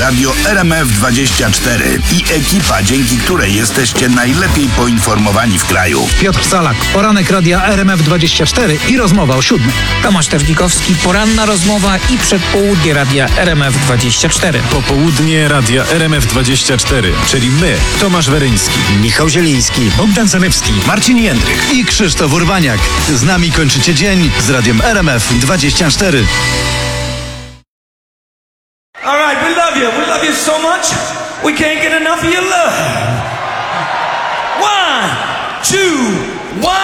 Radio RMF24 i ekipa, dzięki której jesteście najlepiej poinformowani w kraju. Piotr Salak, poranek Radia RMF24 i rozmowa o 7. Tomasz Terlikowski, poranna rozmowa i przedpołudnie Radia RMF24. Popołudnie Radia RMF24, czyli my, Tomasz Weryński, Michał Zieliński, Bogdan Zalewski, Marcin Jędrych i Krzysztof Urbaniak. Z nami kończycie dzień z Radiem RMF24. All right, we love you. We love you so much. We can't get enough of your love. 1, 2, 1.